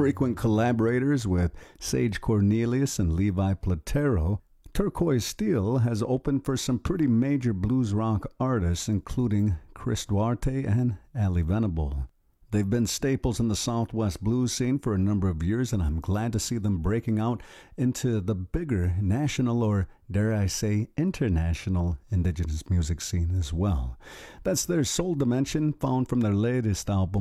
Frequent collaborators with Sage Cornelius and Levi Platero, Turquoise Steel has opened for some pretty major blues rock artists, including Chris Duarte and Ali Venable. They've been staples in the Southwest blues scene for a number of years, and I'm glad to see them breaking out into the bigger national, or dare I say international, indigenous music scene as well. That's their Soul Dimension, found from their latest album,